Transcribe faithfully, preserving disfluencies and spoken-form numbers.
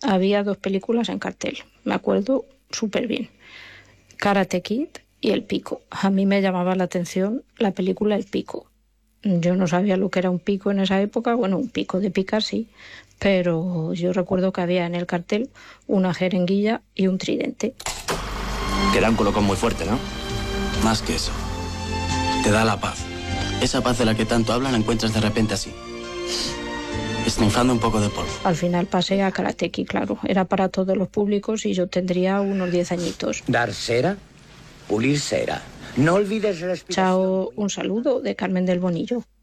había dos películas en cartel, me acuerdo súper bien. Karate Kid y El Pico. A mí me llamaba la atención la película El Pico. Yo no sabía lo que era un pico en esa época, bueno, un pico de picar sí, pero yo recuerdo que había en el cartel una jeringuilla y un tridente. Que era un colocón muy fuerte, ¿no? Más que eso. Te da la paz. Esa paz de la que tanto hablan la encuentras de repente así. Esnifando un poco de polvo. Al final pasé a Karate Kid, claro. Era para todos los públicos y yo tendría unos diez añitos. Dar cera, pulir cera. No olvides la explicación. Chao, un saludo de Carmen del Bonillo.